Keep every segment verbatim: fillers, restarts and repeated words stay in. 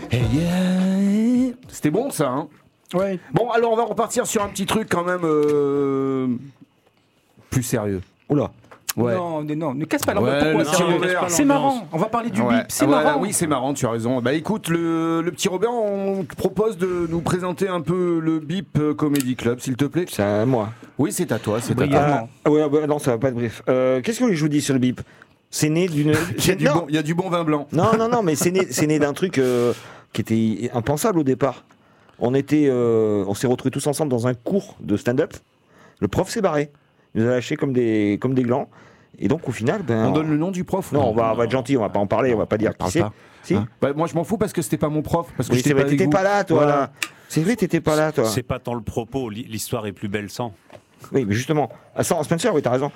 Hey yeah. C'était bon ça, hein? Ouais. Bon, alors on va repartir sur un petit truc quand même euh... plus sérieux. Oula. Ouais. Non, non, ne casse pas l'ambiance. Ouais, Pourquoi non, c'est, c'est marrant. On va parler du ouais. bip. C'est ah, marrant. Voilà, oui, c'est marrant. Tu as raison. Bah écoute, le, le petit Robert, on te propose de nous présenter un peu le Bip Comedy Club, s'il te plaît. C'est à moi. Oui, c'est à toi. C'est à toi. Ah, ouais, bah, non, ça va pas être bref. Euh, qu'est-ce que je vous dis sur le Bip? C'est né d'une. Il y a du bon, il y a du bon vin blanc. Non, non, non, mais c'est né, c'est né d'un truc euh, qui était impensable au départ. On était, euh, on s'est retrouvés tous ensemble dans un cours de stand-up. Le prof s'est barré. Il nous a lâchés comme des, comme des glands. Et donc au final, ben, on donne le nom du prof. Non, on va, on va être gentil, on va pas en parler, on va pas dire qui c'est. Si hein bah, moi je m'en fous parce que c'était pas mon prof. Parce que oui, j'étais vrai, pas, t'étais pas là, toi. Voilà. C'est vrai, t'étais pas là, toi. C'est pas tant le propos, l'histoire est plus belle sans. Oui, mais justement, sans Spencer, oui, t'as raison.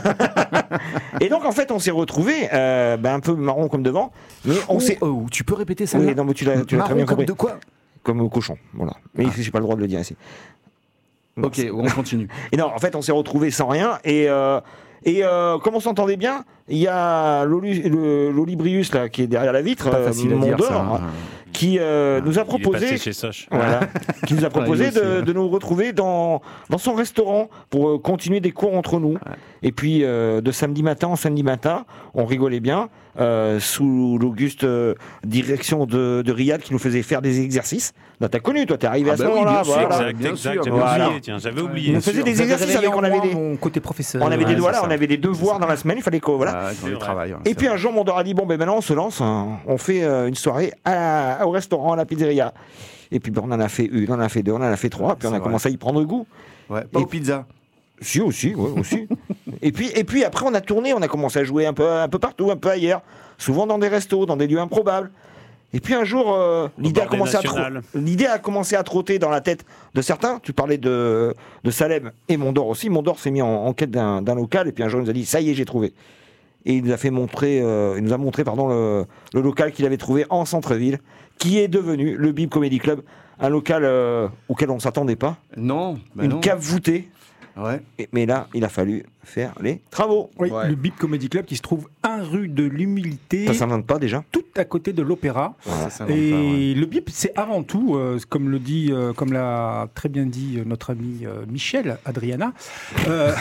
Et donc en fait, on s'est retrouvés, euh, ben, un peu marron comme devant, mais on oh, s'est. Oh, tu peux répéter ça? Oui, non, mais tu l'as, tu l'as très bien compris. De quoi? Comme au cochon, voilà. Mais ah. j'ai pas le droit de le dire ici. Bon, ok, on continue. Et non, en fait, on s'est retrouvés sans rien et. Euh, Et euh, comme on s'entendait bien, il y a Loli, le, Lolibrius là, qui est derrière la vitre, euh, Mondor, hein, qui euh, ah, nous a proposé, chez Soch. Voilà, qui nous a proposé ouais, de, aussi, de nous retrouver dans, dans son restaurant pour continuer des cours entre nous. Ouais. Et puis euh, de samedi matin en samedi matin, on rigolait bien euh, sous l'auguste euh, direction de, de Riyad qui nous faisait faire des exercices. Là, t'as connu, toi, t'es arrivé ah à ce bah moment-là. Oui, voilà. Exact, bien exact, sûr. J'avais voilà. oublié, tiens, j'avais oublié. Il nous faisait des exercices avec on avait des mon côté professeur. On avait ouais, des voilà, on avait des devoirs dans la semaine, il fallait que voilà. Ah, dans travail, ouais, et puis un jour, Mondor a dit bon ben maintenant on se lance, hein, on fait euh, une soirée à la, au restaurant, à la pizzeria. Et puis ben, on en a fait une, on en a fait deux, on en a fait trois, puis on a vrai. commencé à y prendre goût. Ouais, pas et aux pizzas. Si aussi, ouais, aussi. et puis et puis après on a tourné, on a commencé à jouer un peu un peu partout, un peu ailleurs, souvent dans des restos, dans des lieux improbables. Et puis un jour, euh, l'idée, a commencé à tro- l'idée a commencé à trotter dans la tête de certains. Tu parlais de, de Salem et Mondor aussi. Mondor s'est mis en, en quête d'un, d'un local et puis un jour il nous a dit ça y est, j'ai trouvé. Et il nous a fait montrer, euh, il nous a montré pardon le, le local qu'il avait trouvé en centre-ville, qui est devenu le Bip Comedy Club, un local euh, auquel on ne s'attendait pas. Non, bah une non. cave voûtée. Ouais. Et, mais là, il a fallu faire les travaux. Oui, ouais. Le Bip Comedy Club qui se trouve un rue de l'Humilité. Ça s'invente pas déjà. Tout à côté de l'Opéra. Ouais, ça et pas, ouais. Le Bip, c'est avant tout, euh, comme le dit, euh, comme l'a très bien dit euh, notre ami euh, Michel Adriana. Euh...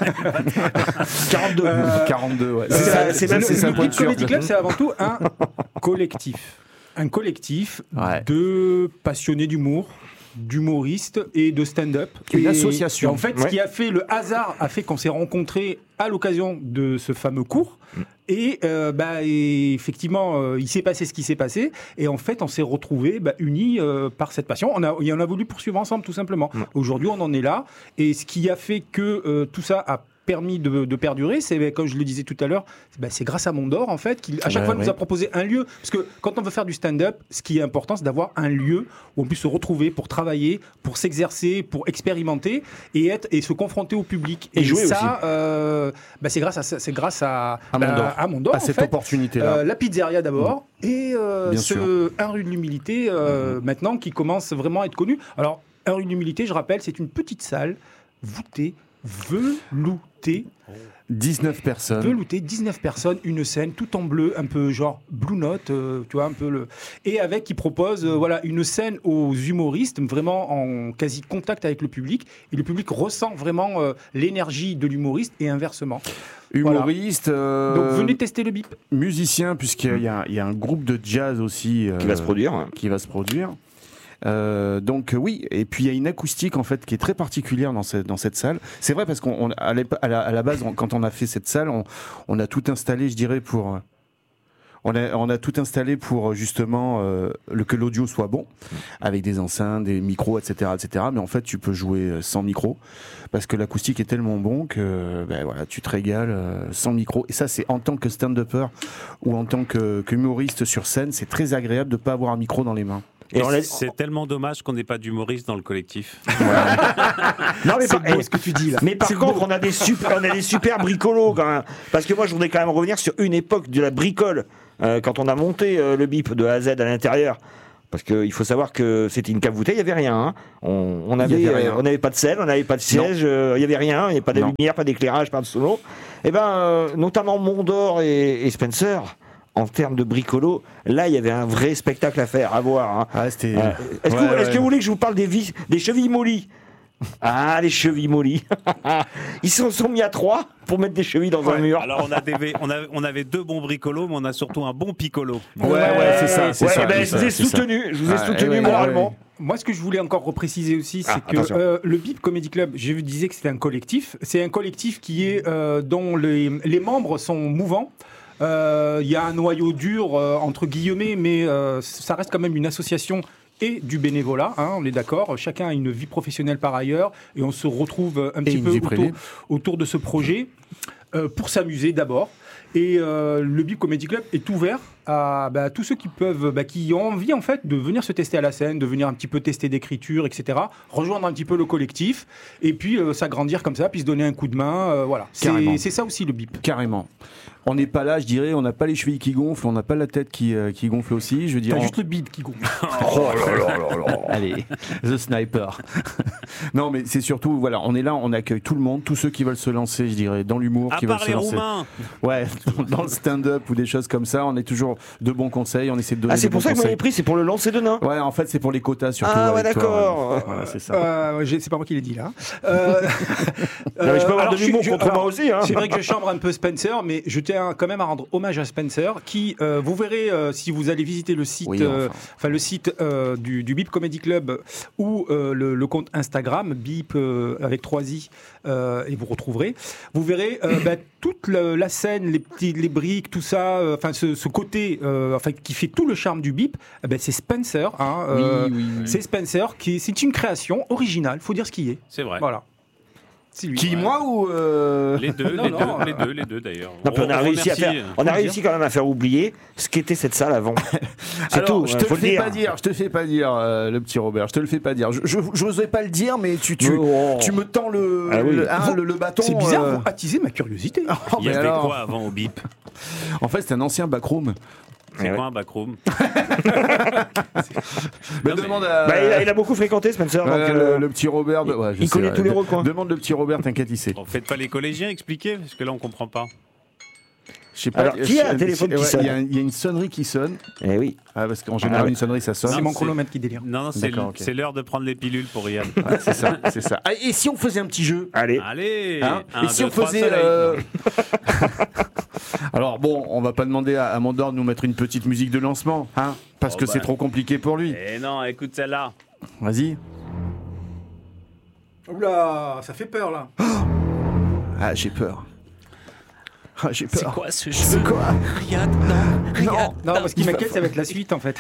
quarante-deux. Euh, quarante-deux, ouais. C'est, c'est, c'est, ça, le, c'est le, le Bip Comedy Club, c'est avant tout un collectif. Un collectif ouais. de passionnés d'humour, d'humoristes et de stand-up. Une et, association. Et en fait, ouais. ce qui a fait, le hasard a fait qu'on s'est rencontrés à l'occasion de ce fameux cours. Mm. Et, euh, bah, et effectivement, euh, il s'est passé ce qui s'est passé. Et en fait, on s'est retrouvés bah, unis euh, par cette passion. On a, et on a voulu poursuivre ensemble, tout simplement. Mm. Aujourd'hui, on en est là. Et ce qui a fait que euh, tout ça a permis de, de perdurer, c'est comme je le disais tout à l'heure, bah, c'est grâce à Mondor en fait, qui à chaque ouais, fois ouais. nous a proposé un lieu, parce que quand on veut faire du stand-up, ce qui est important, c'est d'avoir un lieu où on puisse se retrouver pour travailler, pour s'exercer, pour expérimenter et être et se confronter au public. Et, et jouer ça, aussi. Euh, bah, c'est grâce à c'est grâce à à Mondor, bah, à, Mondor, à cette fait. opportunité-là. Euh, la pizzeria d'abord mmh. et euh, ce un rue de l'Humilité euh, mmh. maintenant qui commence vraiment à être connu. Alors un rue de l'Humilité, je rappelle, c'est une petite salle voûtée, veloutée. dix-neuf personnes. Velouté, dix-neuf personnes, une scène tout en bleu, un peu genre Blue Note, euh, tu vois, un peu le. Et avec, qui propose, euh, voilà, une scène aux humoristes, vraiment en quasi contact avec le public. Et le public ressent vraiment euh, l'énergie de l'humoriste et inversement. Humoriste. Voilà. Euh, Donc venez tester le Bip. Musicien, puisqu'il y a, il y a un groupe de jazz aussi. Euh, qui va se produire. Hein. Qui va se produire. Euh, donc oui, et puis il y a une acoustique en fait qui est très particulière dans cette, dans cette salle. C'est vrai parce qu'on on, à, la, à la base, on, quand on a fait cette salle, on, on a tout installé, je dirais, pour on a, on a tout installé pour justement euh, le, que l'audio soit bon, avec des enceintes, des micros, et cetera, et cetera. Mais en fait, tu peux jouer sans micro parce que l'acoustique est tellement bon que ben voilà, tu te régales euh, sans micro. Et ça, c'est en tant que stand-upper ou en tant que, qu'humoriste sur scène, c'est très agréable de pas avoir un micro dans les mains. Et on c'est tellement dommage qu'on n'ait pas d'humoriste dans le collectif. Ouais. non mais c'est par, beau ce que tu dis là. Mais par c'est contre, beau. on a des super, on a des super bricolos quand même. Parce que moi, je voudrais quand même revenir sur une époque de la bricole euh, quand on a monté euh, le Bip de A à Z à l'intérieur. Parce qu'il faut savoir que c'était une cave voûtée, il n'y avait rien. Hein. On on avait, euh, on n'avait pas de scène, on n'avait pas de siège, il euh, n'y avait rien, il n'y avait pas de non. lumière, pas d'éclairage, pas de solo. Et ben, euh, notamment Mondor et, et Spencer en termes de bricolo, là, il y avait un vrai spectacle à faire, à voir. Hein. Ah, c'était... Euh, est-ce, ouais, que, vous, ouais. est-ce que vous voulez que je vous parle des, vis, des chevilles mollies? Ah, les chevilles mollies. Ils se sont mis à trois pour mettre des chevilles dans ouais. un mur. Alors, on, a des, on, a, on avait deux bons bricolos, mais on a surtout un bon piccolo. Ouais, ouais, ouais, c'est ça. C'est ouais, ça, ben, c'est je vous ai ça, soutenu, je vous ai Ah, soutenu ouais, moralement. ouais. Moi, ce que je voulais encore repréciser aussi, c'est Ah, que attention. euh, le B I P Comedy Club, je vous disais que c'était un collectif. C'est un collectif qui est euh, dont les, les membres sont mouvants. Il euh, y a un noyau dur euh, entre guillemets, mais euh, ça reste quand même une association et du bénévolat. Hein, on est d'accord. Chacun a une vie professionnelle par ailleurs, et on se retrouve un Et petit une peu vie autour, privée. autour de ce projet euh, pour s'amuser d'abord. Et euh, le B I P Comedy Club est ouvert à bah, tous ceux qui peuvent, bah, qui ont envie en fait de venir se tester à la scène, de venir un petit peu tester d'écriture, et cetera. Rejoindre un petit peu le collectif et puis euh, s'agrandir comme ça, puis se donner un coup de main. Euh, voilà, c'est, c'est ça aussi le B I P. Carrément. On n'est pas là, je dirais, on n'a pas les chevilles qui gonflent, on n'a pas la tête qui, euh, qui gonfle aussi. Je veux dire, T'as on- juste le bide qui gonfle. Oh là là là là. Allez, The Sniper. Non, mais c'est surtout, voilà, on est là, on accueille tout le monde, tous ceux qui veulent se lancer, je dirais, dans l'humour, À qui veulent part se les lancer. Roumains. Ouais, dans le stand-up ou des choses comme ça, on est toujours de bons conseils, on essaie de donner Ah, c'est des pour bons ça que vous m'avez conseils. pris, c'est pour le lancer de nain. Ouais, en fait, c'est pour les quotas surtout. Ah, ouais, avec toi. d'accord. Voilà, c'est ça. Euh, j'ai- c'est pas moi qui l'ai dit là. Euh, Non, mais je peux avoir alors, de l'humour je- contre alors, moi aussi. Hein. C'est vrai que je chambre un peu Spencer, mais je tiens quand même à rendre hommage à Spencer, qui, euh, vous verrez, euh, si vous allez visiter le site, Oui, euh, enfin. enfin le site euh, du, du B I P Comedy Club ou euh, le, le compte Instagram B I P euh, avec trois i, euh, et vous retrouverez. Vous verrez euh, bah, toute le- la scène, les petits, les briques, tout ça, euh, enfin ce, ce côté, euh, enfin qui fait tout le charme du B I P. eh ben, c'est Spencer. Hein, euh, oui, oui. C'est Spencer qui, c'est une création originale. Faut dire ce qui est. C'est vrai. Voilà. C'est lui. Qui, Ouais. moi ou. euh, Les deux, Non, les, non, deux euh, les deux, les deux d'ailleurs. Non, puis on a réussi à remercie, faire, euh, on a Faut réussi quand même à faire oublier ce qu'était cette salle avant. C'est Alors, tout. je hein, te faut le le fais dire. pas dire, je te fais pas dire, euh, le petit Robert, je te le fais pas dire. Je, je, j'osais pas le dire, mais tu, tu, Oh. tu me tends le, Ah oui. le, hein, Vous- le, le bâton. C'est bizarre, euh. vous attisez ma curiosité. Oh, Il y mais avait alors. quoi avant au B I P? En fait, c'est un ancien backroom. C'est Eh quoi ouais. un backroom? Mais Non, mais- demande à. Bah, il, a, il a beaucoup fréquenté Spencer. Ouais, donc, le, euh, le petit Robert. de- ouais, je il sais, connaît ouais. tous les De- recoins. Demande le petit Robert, t'inquiète, il sait. Bon, faites pas les collégiens expliquer, parce que là on comprend pas. Je sais pas. Alors, qui a un je- téléphone qui ouais, sonne Il y, a- il y a une sonnerie qui sonne. Eh oui. Ah, parce qu'en général, Ah ouais. une sonnerie, ça sonne. C'est Non, mon c'est- chronomètre qui délire. Non, non, c'est, D'accord, ok. c'est l'heure de prendre les pilules pour Riyad. Ouais, c'est ça, c'est ça. Ah, et si on faisait un petit jeu Allez. Allez hein un, Et si deux, on trois, faisait. soleil. euh, Alors bon, on va pas demander à, à Mandor de nous mettre une petite musique de lancement, hein, parce Oh, que bah. c'est trop compliqué pour lui. Eh non, écoute celle-là. Vas-y. Oula, ça fait peur là. Ah, j'ai peur. Ah, j'ai peur. C'est quoi ce jeu? C'est quoi Riyad, non, Riyad. Non, parce qu'il il va m'inquiète, ça va être la suite en fait.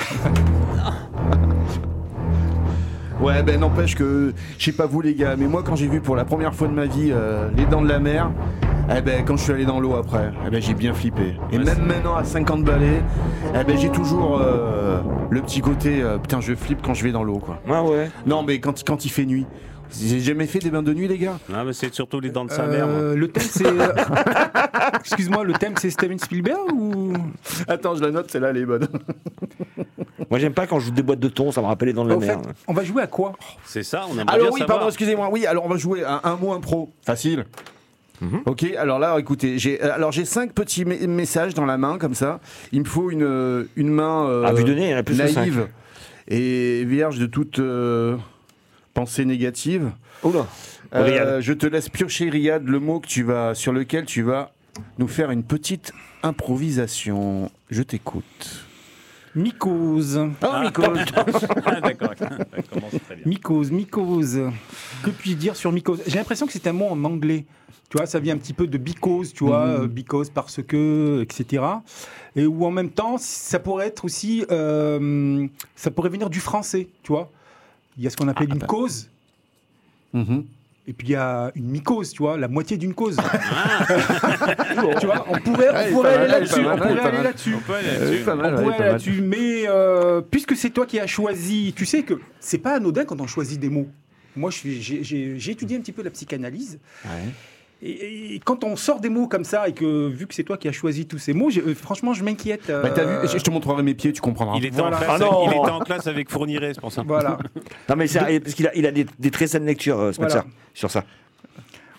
Ouais, ben n'empêche que, je sais pas vous les gars, mais moi quand j'ai vu pour la première fois de ma vie euh, Les Dents de la Mer, eh ben quand je suis allé dans l'eau après, eh ben j'ai bien flippé. Et Ouais, même c'est- maintenant à cinquante balais, eh ben j'ai toujours euh, le petit côté, euh, putain je flippe quand je vais dans l'eau quoi. Ouais, ouais. Non mais quand, quand il fait nuit. J'ai jamais fait des bains de nuit les gars. Non, mais c'est surtout les dents de sa mère. moi. Euh, le thème c'est. euh, Excuse-moi, le thème c'est Steven Spielberg ou. Attends, je la note, celle-là elle est bonne. Moi, j'aime pas quand je joue des boîtes de thon, ça me rappelle les dents de la Au mer. fait, on va jouer à quoi? C'est ça, on aimerait Alors bien oui, savoir. pardon, excusez-moi. Oui, alors on va jouer à un mot impro. Facile. Ok, alors là, écoutez, j'ai alors j'ai cinq petits me- messages dans la main comme ça. Il me faut une une main euh, À vue de nez, il y en a plus que cinq. naïve et vierge de toute euh, pensée négative. Oula. Euh, Riyad. je te laisse piocher Riyad le mot que tu vas sur lequel tu vas nous faire une petite improvisation. Je t'écoute. Mycose. Oh, Ah, Nico. Ah, d'accord, ça commence très bien. Mycose, mycose. Que puis-je dire sur mycose? J'ai l'impression que c'est un mot en anglais. Tu vois, ça vient un petit peu de because, tu vois, euh, because parce que, et cetera. Et où en même temps, ça pourrait être aussi, euh, ça pourrait venir du français, tu vois. Il y a ce qu'on appelle Ah, une bah. cause, Mhm. et puis il y a une mycose, tu vois, la moitié d'une cause. Tu vois, on pourrait, on Ouais, pourrait pas aller mal, là-dessus, pas mal, on pourrait pas aller mal. là-dessus. On peut aller Euh, là-dessus. pas mal, On ouais, pourrait pas aller mal. là-dessus, mais euh, puisque c'est toi qui as choisi, tu sais que c'est pas anodin quand on choisit des mots. Moi, je suis- j'ai j'ai- j'ai étudié un petit peu la psychanalyse. Et, et quand on sort des mots comme ça, et que vu que c'est toi qui as choisi tous ces mots, j'ai- euh, franchement, je m'inquiète. euh, Bah, t'as vu, je je te montrerai mes pieds, tu comprendras. Il était, Voilà. en classe, Ah non. il était en classe avec Fourniret, c'est pour ça. Voilà. Non, mais c'est parce qu'il a, il a des, des très saines lectures, euh, Spencer, Voilà. sur ça.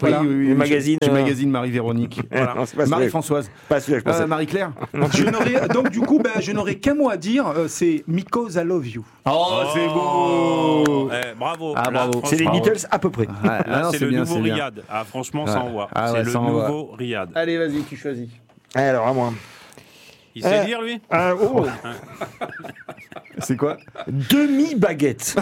Voilà. Oui, oui, oui, le magazine. Du euh, magazine Marie-Véronique. Voilà. non, c'est pas celui-là. Marie-Françoise. Pas celui-là, je pensais. Euh, Marie-Claire. Je n'aurais- donc du coup, ben, je n'aurais qu'un mot à dire, euh, c'est Because I love you. Oh, c'est beau. Eh, bravo. Ah, Là, bravo. C'est les franchement, Beatles à peu près. Ah, Là, non, c'est le bien, nouveau c'est bien. Riyad. Ah, franchement, Ouais. ça envoie. Ah c'est ouais, le ça envoie. nouveau Riyad. Allez, vas-y, tu choisis. Alors, à moi. Il sait Euh, lire, lui Ah, oh, C'est quoi? demi-baguette.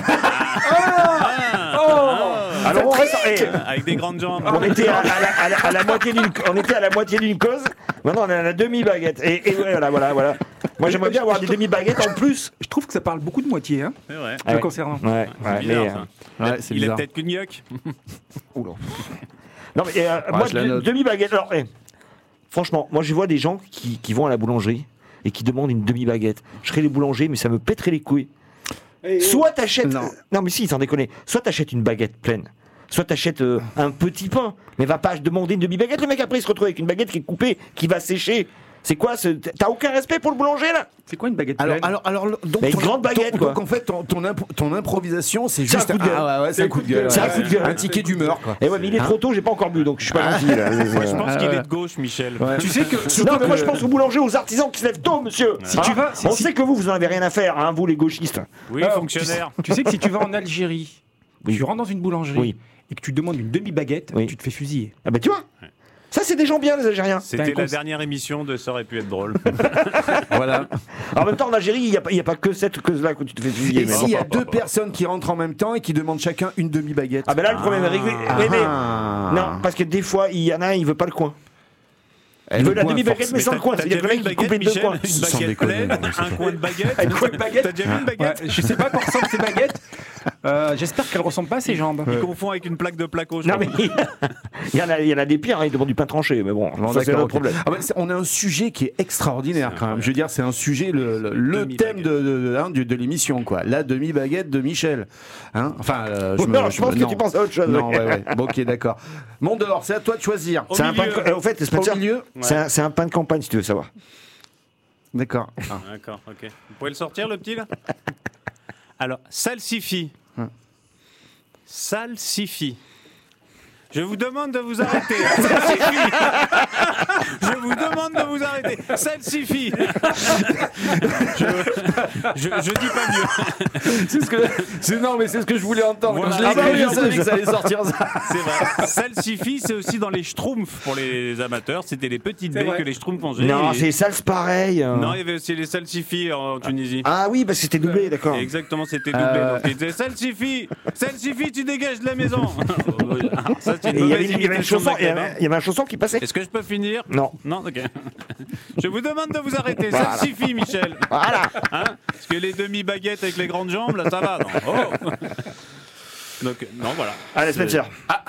Ah, ah, Alors, on reste. eh, avec des grandes jambes. On était à, à la, à la- à la moitié d'une, on était à la moitié d'une cause. Maintenant, on est à la demi-baguette. Et, et voilà, voilà, voilà. Moi, j'aimerais bien avoir des demi-baguettes en plus. Je trouve que ça parle beaucoup de moitié, hein, C'est vrai. me Ouais. concernant. Ouais, C'est ouais, bizarre, mais, ça. euh, Ouais, c'est Il bizarre. est peut-être qu'une yuck. oula. Non, mais euh, moi, je la de- note. demi-baguette. Alors, eh, franchement, moi, je vois des gens qui, qui vont à la boulangerie et qui demandent une demi-baguette. Je serais les boulangers, mais ça me pèterait les couilles. Soit t'achètes. Non. Non, mais si, sans déconner. Soit t'achètes une baguette pleine. Soit t'achètes euh, un petit pain. Mais va pas demander une demi-baguette. Le mec, après, il se retrouve avec une baguette qui est coupée, qui va sécher. C'est quoi ce... T'as aucun respect pour le boulanger, là? C'est quoi une baguette Alors, pleine alors, alors, donc, Bah, une ton- grande baguette, ton- quoi. Donc en fait, ton, ton, imp- ton improvisation, c'est C'est un juste coup de gueule. Ah ouais, ouais, c'est un coup de gueule. C'est un ouais. coup de gueule. Un ticket d'humeur, quoi. Eh ouais, mais il est trop tôt, j'ai pas encore bu, donc je suis pas gentil, là. Moi, je pense Ah, qu'il ouais. est de gauche, Michel. Ouais. Tu sais que Non, surtout mais moi que- je pense aux boulangers, aux artisans qui se lèvent tôt, monsieur. Si Hein tu vas- si- On si- sait que vous, vous en avez rien à faire, hein, vous les gauchistes. Oui, Alors, fonctionnaire. Tu sais, tu sais que si tu vas en Algérie, Oui. tu rentres dans une boulangerie Oui. et que tu demandes une demi-baguette, Oui. tu te fais fusiller. Ah bah tu vois, ça c'est des gens bien, les Algériens. C'était T'as un la cons- dernière émission de Ça aurait pu être drôle. Voilà. En même temps, en Algérie, il n'y a, pas- il y a pas que cette cause-là que tu te fais fusiller. Et mais s'il y bon. a deux personnes qui rentrent en même temps et qui demandent chacun une demi-baguette? Ah bah là, le problème est réglé. Ah. Oui, mais- Ah. Non, parce que des fois, il y en a un, il veut pas le coin. Elle Il veut le la coin, demi-baguette, force- mais sans le coin. T'as C'est-à-dire que déjà le vu mec, une il coupe les baguette, deux coins. Michel Une Sans baguette déconner, pleine, non, mais c'est un coin de baguette. Un coin de baguette. T'as déjà vu une Ouais, baguette je sais pas à quoi ressemblent ces baguettes. Euh, J'espère qu'elles ressemblent pas à ses jambes. Il confond avec une plaque de placo. je Non, crois. mais il y en a, il y en a des pires, hein, ils demandent du pain tranché, mais bon, Bon, ça c'est d'accord, le ok. problème. Ah bah, c'est- on a un sujet qui est extraordinaire C'est quand même. incroyable. Je veux dire, c'est un sujet, le, le, le Demi-baguette. thème de, de, de, hein, de- de l'émission, quoi. La demi-baguette de Michel. Hein, enfin, euh, je, me- Non, je pense que non. tu penses à autre chose. Non, oui. ouais, ouais. Bon, ok, d'accord. Mondor, c'est à toi de choisir. Au C'est un pain milieu. de... euh, Au fait, Spencer, Au milieu c'est un, c'est un pain de campagne, si tu veux savoir. D'accord. Ah. D'accord, ok. Vous pouvez le sortir, le petit, là Alors, salsifie. Hum. Salsifie. Je vous demande de vous arrêter. Salsifie. Je vous demande de vous arrêter. Salsifie. Je, je, je dis pas mieux. C'est ce que, c'est non, mais c'est ce que je voulais entendre. Voilà. Quand je l'ai Ah bah écrit, oui, je en savais plus. que ça allait sortir ça. C'est vrai. Salsifie, c'est aussi dans les schtroumpfs pour les amateurs. C'était les petites C'est baies vrai. que les schtroumpfs mangeaient. Non, Et- c'est salse pareil. euh. Non, il y avait aussi les salsifis en Tunisie. Ah oui, parce que c'était doublé, d'accord. Exactement, c'était doublé. Euh. Donc il disait Salsifie, Salsifie, tu dégages de la maison. Ça, c'est Et une il y avait mauvaise une, il y avait une imitation chanson, de il y avait, Macabin. il y avait une chanson qui passait. Est-ce que je peux finir Non. Non, ok. Je vous demande de vous arrêter. Voilà. Salsifie, Michel. Voilà. Hein Parce que les demi-baguettes avec les grandes jambes, là, ça va. Non. Oh. Donc, non, voilà. Allez, Spencer.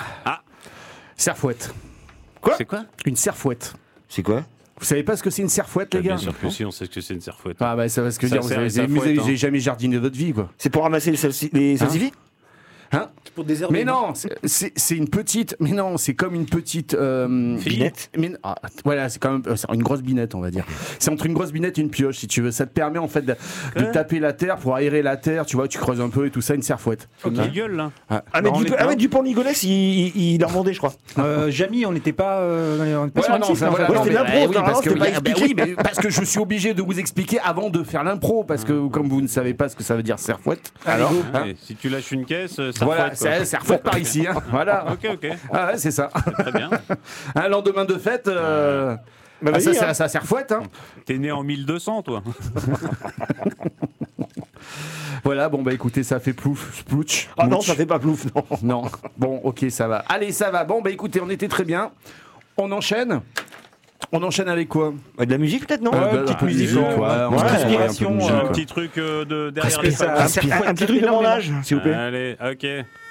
Serfouette. C'est quoi Une serfouette. C'est quoi? Vous savez pas ce que c'est une serfouette, les gars? Bien sûr que si, on sait ce que c'est une serfouette. Ah bah ça va ce que Ça dire. Vous sert avez, les vous avez- serfouettes, vous avez hein. jamais jardiné votre vie, quoi. C'est pour ramasser les, salsi- les salsifis? Hein? Pour désherber. Mais non, c'est- c'est c'est une petite. Mais non, c'est comme une petite. Euh, Fille. binette. Mais, ah, voilà, c'est quand même euh, c'est une grosse binette, on va dire. C'est entre une grosse binette et une pioche, si tu veux. Ça te permet en fait de, de taper la terre pour aérer la terre. Tu vois, tu creuses un peu et tout ça, une serfouette. Faut qu'il gueule, là. Ah. Ah, mais Non, du, on est- ah, mais Dupont-Ligonnès, il, il, il leur vendait, je crois. Euh, Jamy, on n'était pas, euh, on était pas Voilà, sur non, M six, ça, là, en voilà, fait. Ouais, non, c'était mais- l'impro, eh oui, normalement, parce que, c'était pas eh ben expliqué. oui, mais parce que je suis obligé de vous expliquer avant de faire l'impro, parce que comme vous ne savez pas ce que ça veut dire serfouette, alors hein, Et si tu lâches une caisse, ça voilà, fouette, quoi. c'est serfouette par ici, hein, voilà. Ok, ok. Ah ouais, c'est ça. Très bien. Un lendemain de fête, euh, Bah, ah, ça, vas-y, ça, hein. ça serfouette, hein. T'es né en mille deux cents, toi. Voilà, bon bah écoutez, ça fait plouf, splouch. Ah non, mouch. ça fait pas plouf, non. Non. Bon, ok, ça va. Allez, ça va. Bon bah écoutez, on était très bien. On enchaîne. On enchaîne avec quoi? De la musique, peut-être, non? Euh, Ouais, bah, petite un peu de musique, musique, ouais. ouais, on Ouais, va se inspiration, un peu de musique, euh, Un quoi. petit truc euh, de derrière les ça- fagots. Un, petit- un petit truc de mon âge, s'il vous plaît. Allez, ok.